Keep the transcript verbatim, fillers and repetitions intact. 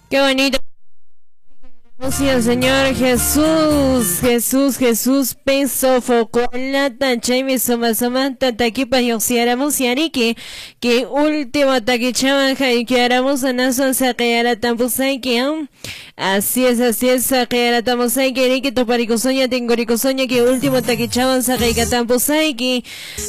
Qué bonito. Sí, el Señor Jesús, Jesús, Jesús, peso, foco, lata, chaime, soma, soma, tataquipa, y oxiáramos, y arique, que último taquichaban, y que éramos a naso, saqueara tampusay, que aún, así es, así es, saqueara tampusay, que erique, toparicosoña, tengo ricosoña, que último taquichaban, saqueara tampusay, que